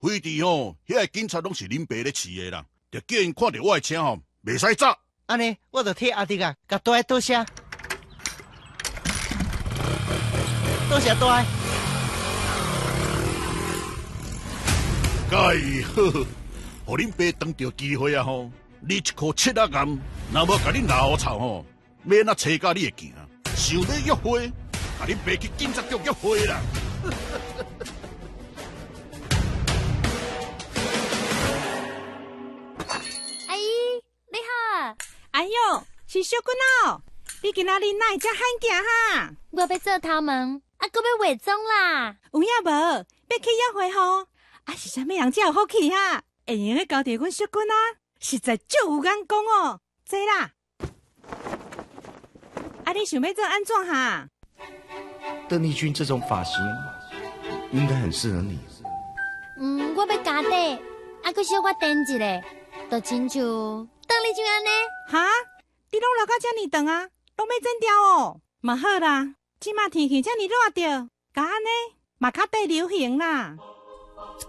飞地吼，遐个警察拢是恁爸咧饲的啦，着叫因看到我的车吼，袂使走。 安尼，我着替阿弟啊，甲大爷多谢，多谢大爷。 介好，互恁爸当着机会啊吼，你一颗七仔岩，若无甲你老臭吼，要哪找到你会行？想要约会，甲恁爸去警察局约会啦！ 阿姨，你好。 哎呦，是小君哦！你今仔日哪会遮罕行哈？ 我要做头毛，啊，搁要化妆啦。 有影无？要去约会吼？啊，是啥物人才有福气哈？会用咧交着阮小君啊，实在足有眼光哦！坐啦。啊，你想要做安怎哈？ 邓丽君这种发型应该很适合你。 我要加底，啊，搁小可垫一个，就亲像邓丽君安尼。 哈？你拢留到遮尔长啊？拢要剪掉哦？嘛好啦，即马天气遮尔热着，甲安尼嘛较得流行啦。